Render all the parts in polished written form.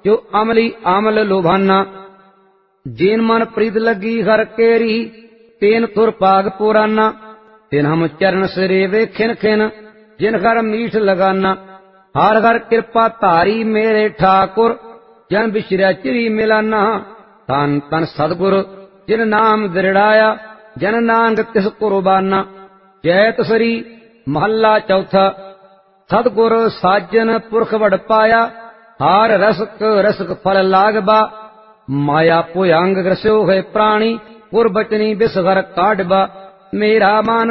जो अमली आमल लोभाना। जेन मन प्रीत लगी हर केरी, तेन तुर पाग पुराना। तिन हम चरण सरेवे खिन खिन, जिन हर मीठ लगाना। हर हर कृपा धारी मेरे ठाकुर, जन बिछड़िया चिरी मिलाना। तन तन सतगुर जिन नाम दृढ़ाया, जन नानक तिस कुर्बाना। जय तसरी महला चौथा। सतगुर साजन पुरख वड पाया, हार रसक रसक फल लागबा। माया पुयांग ग्रस्यो है प्राणी, पुर बचनी बिसगर काटबा। मेरा मन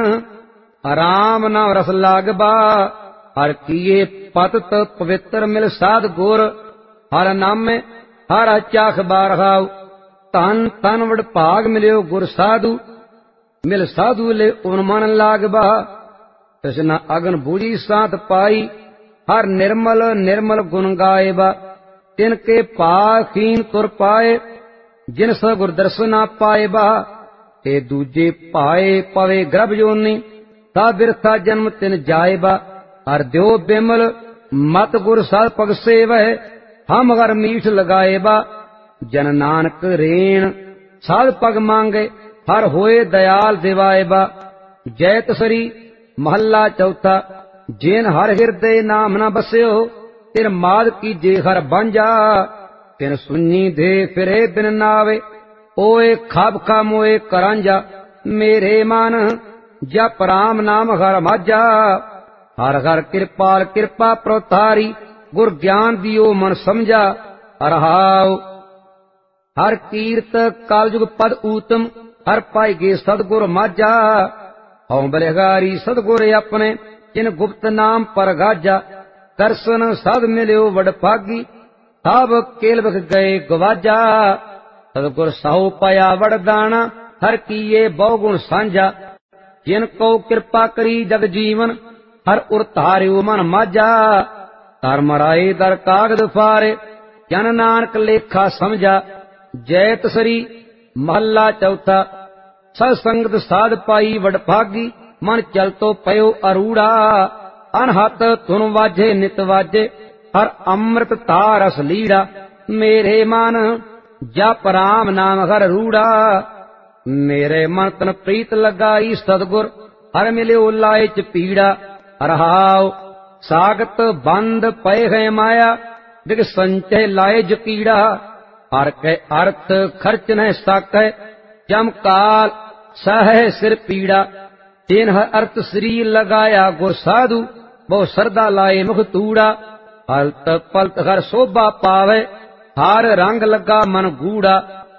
राम नाम रस लागबा, हर किए पतत पवित्र मिल साध गुर। हर नामे हर चाख बार हाउ, तन तन वड भाग मिलियो गुर साधु। मिल साधु ले उन मन लागबा, कृष्ण अगन बूढ़ी सात पाई। हर निर्मल निर्मल गुण गाएबा, तिनके पाखीन तुर पाए। जिन सगुर दर्शना पाएबा, ते दूजे पाए पवे गर्भ जोनी। ता बिरथा जन्म तिन जाएबा। हर द्यो बिमल मत गुर साध पग सेवै, हम हर मीठ लगाएबा। जन नानक रेण साध पग मांगे, हर होए दयाल दिवाएबा। जय तसरी महला चौथा। जेन हर हृदय नाम न बस्यो, तिन माद कीजे हर बांझा। तिन सुनी दे फिरे बिन नावे, ओए खाब खा मोए करांजा। मेरे मन जप राम नाम हर माझा, हर हर कृपाल कृपा प्रोतारी। गुर ज्ञान दियो मन समझा, अरहाव। हर कीर्त कालजुग पद ऊतम, हर पाई गे सतगुर माझा। हऊँ बलिहारी सतगुर अपने, जिन गुप्त नाम पर गाजा। दर्शन साध मिलियो वड भागी, ताब केलवक गए गवाजा। सतगुर साहु पाया वरदाना, हर कीए बहुगुण सांझा। जिन को कृपा करी जग जीवन, हर उर धारियो मन माझा। धर्म राय दर कागद फारे, जन नानक लेखा समझा। जय तसरी महला चौथा। सत्संगत साध पाई वड भागी, मन चल तो पयो अरूड़ा। अनहत धुन वाजे नित वाजे, हर अमृत तारस लीड़ा। मेरे मन जप राम नाम हर रूड़ा। मेरे मन तन प्रीत लगाई सतगुर, हर मिलियो लाए च पीड़ा। अरहाव सागत बंद पए है माया, दिग संचय लाए जकीड़ा। हर के अर्थ खर्च न साकै, जम काल सह सिर पीड़ा। तेन अर्थ श्री लगाया गुर साधु, बहु सरदा लाए मुख तूड़ा। हलत पलत हर शोभा पावे, हर रंग लगा मन गूड़ा।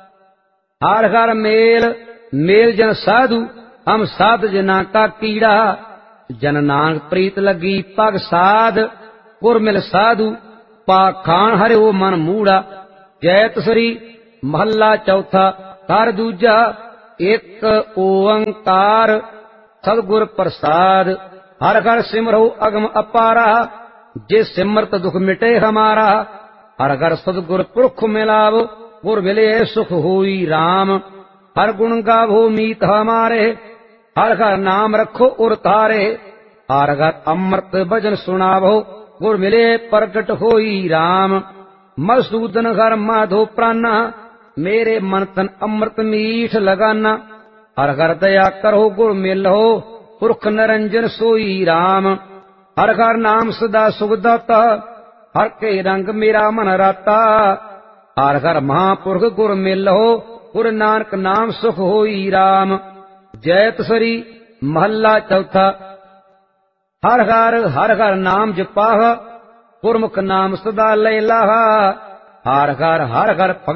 हर हर मेल मेल जन साधु, हम साध जना का कीड़ा। जन नानक प्रीत लगी पग साध, गुर मिल साधु। पाखान हरिओ मन मूड़ा। जय तसरी महला चौथा। कर दूजा एक ओंकार, सतगुर प्रसाद। हर हर सिमरो अगम अपारा, जे सिमरत दुख मिटे हमारा। हर हर सतगुर पुरख मिलावो, गुर मिले सुख होई राम। हर गुण गावो मीत हमारे, हर हर नाम रखो उर तारे। हर हर अमृत भजन सुनावो, गुर मिले प्रगट होई राम। मधुसूदन हर माधो प्राणा, मेरे मन तन अमृत मीठ लगाना। हर हर दया करो गुर मिलो, पुरख निरंजन सोई राम। हर हर नाम सदा सुखदाता, हर के रंग मेरा मन राता। हर हर महापुरख गुर मिलो, गुर नानक नाम सुख होई राम। जय तसरी महला चौथा। हर हर नाम जपाह, गुरमुख नाम सदा लय लाहा। हर हर